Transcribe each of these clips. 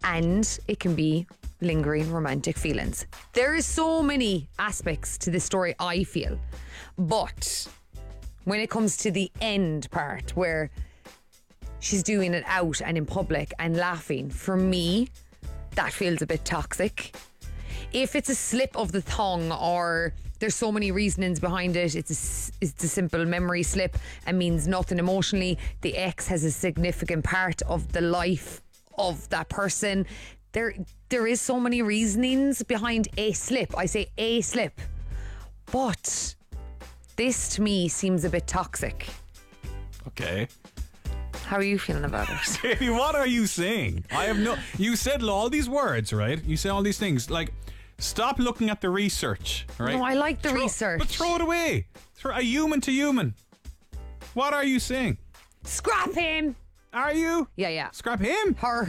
and it can be lingering romantic feelings. There is so many aspects to this story, I feel, but when it comes to the end part where she's doing it out and in public and laughing, for me, that feels a bit toxic. If it's a slip of the tongue or there's so many reasonings behind it, it's a simple memory slip and means nothing emotionally. The ex has a significant part of the life of that person. There is so many reasonings behind a slip. I say a slip. But this to me seems a bit toxic. Okay. How are you feeling about it? Baby, what are you saying? You said all these words, right? You say all these things. Like, stop looking at the research, right? No, I like the research. But throw it away. Throw a human to human. What are you saying? Scrap him. Are you? Yeah. Scrap him? Her.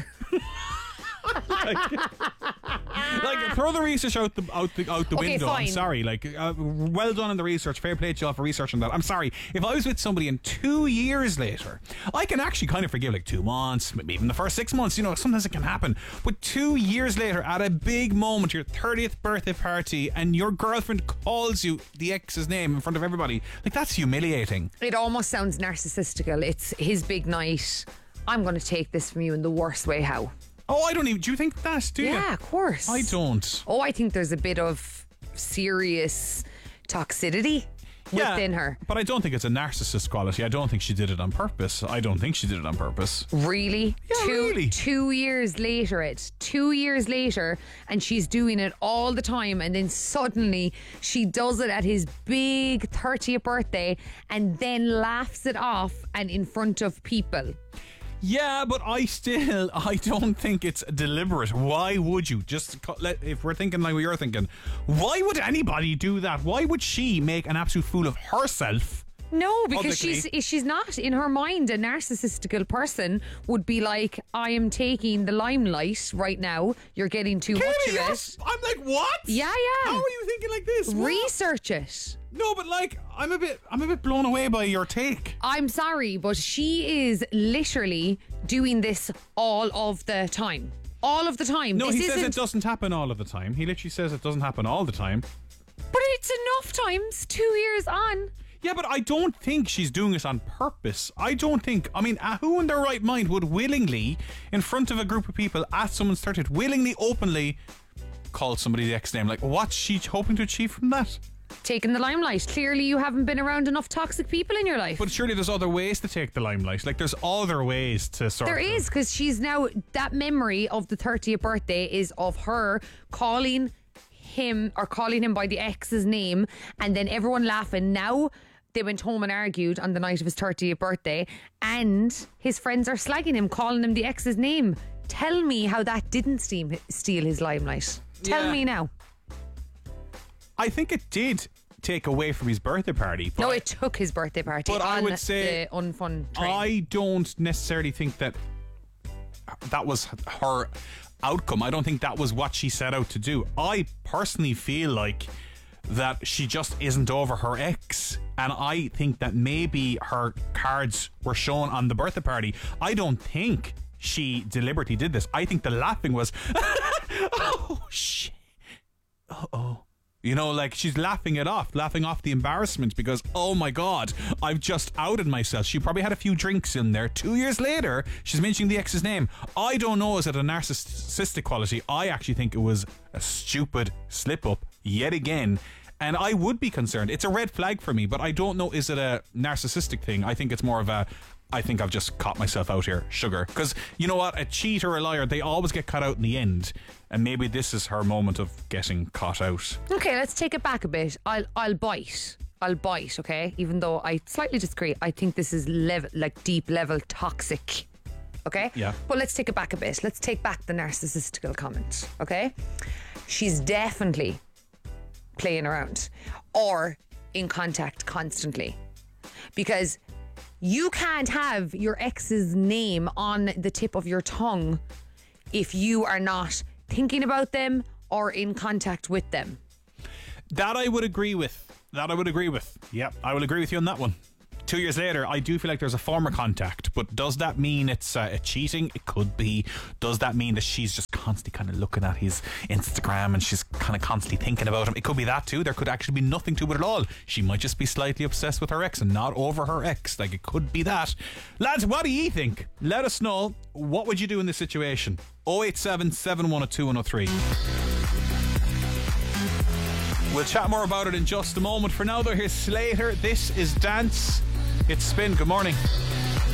Like, throw the research out the window. Fine. I'm sorry. Like, well done on the research. Fair play to y'all for researching that. I'm sorry. If I was with somebody and 2 years later, I can actually kind of forgive like 2 months, maybe even the first 6 months. You know, sometimes it can happen. But 2 years later, at a big moment, your 30th birthday party, and your girlfriend calls you the ex's name in front of everybody, like, that's humiliating. It almost sounds narcissistical. It's his big night. I'm going to take this from you in the worst way. How? Oh, I don't even... Do you think that? Do you? Yeah, of course. I don't. Oh, I think there's a bit of serious toxicity within her. But I don't think it's a narcissist quality. I don't think she did it on purpose. Really? Yeah, really. 2 years later, 2 years later, and she's doing it all the time, and then suddenly she does it at his big 30th birthday and then laughs it off and in front of people. Yeah, but I don't think it's deliberate. Why would you? If we're thinking like what you're thinking, why would anybody do that? Why would she make an absolute fool of herself? No, because publicly? she's not. In her mind, a narcissistical person would be like, I am taking the limelight right now. You're getting too much of it. I'm like, what? Yeah. How are you thinking like this? What? Research it. No, but like, I'm a bit blown away by your take. I'm sorry, but she is literally doing this all of the time. All of the time. No, he says it doesn't happen all of the time. He literally says it doesn't happen all the time. But it's enough times, 2 years on. Yeah, but I don't think she's doing it on purpose. Who in their right mind would willingly, in front of a group of people at someone's 30th, willingly, openly call somebody the ex name? Like, what's she hoping to achieve from that? Taking the limelight. Clearly you haven't been around enough toxic people in your life. But surely there's other ways to take the limelight. Like, there's other ways to sort There is, because she's now, that memory of the 30th birthday is of her calling him by the ex's name, and then everyone laughing. Now they went home and argued on the night of his 30th birthday, and his friends are slagging him, calling him the ex's name. Tell me how that didn't steal his limelight. Tell me now. I think it did take away from his birthday party. No, it took his birthday party. But I would say the unfun train. I don't necessarily think that was her outcome. I don't think that was what she set out to do. I personally feel like that she just isn't over her ex, and I think that maybe her cards were shown on the birthday party. I don't think she deliberately did this. I think the laughing was oh shit, uh-oh. You know, like, she's laughing off the embarrassment because, oh my God, I've just outed myself. She probably had a few drinks in there. 2 years later, she's mentioning the ex's name. I don't know, is it a narcissistic quality? I actually think it was a stupid slip up yet again. And I would be concerned. It's a red flag for me, but I don't know, is it a narcissistic thing? I think it's more of I think I've just caught myself out here, sugar. Because you know what? A cheat or a liar, they always get caught out in the end. And maybe this is her moment of getting caught out. Okay, let's take it back a bit. I'll bite, okay? Even though I slightly disagree. I think this is deep level toxic. Okay? Yeah. But let's take it back a bit. Let's take back the narcissistical comment. Okay? She's definitely playing around or in contact constantly. Because you can't have your ex's name on the tip of your tongue if you are not thinking about them or in contact with them. That I would agree with. Yep, I will agree with you on that one. 2 years later, I do feel like there's a former contact, but does that mean it's cheating? It could be. Does that mean that she's just constantly kind of looking at his Instagram and she's kind of constantly thinking about him? It could be that too. There could actually be nothing to it at all. She might just be slightly obsessed with her ex and not over her ex. Like, it could be that. Lads, what do you think? Let us know. What would you do in this situation? 087 712 103. We'll chat more about it in just a moment. For now, though, here's Slater. This is Dance. It's Spin. Good morning.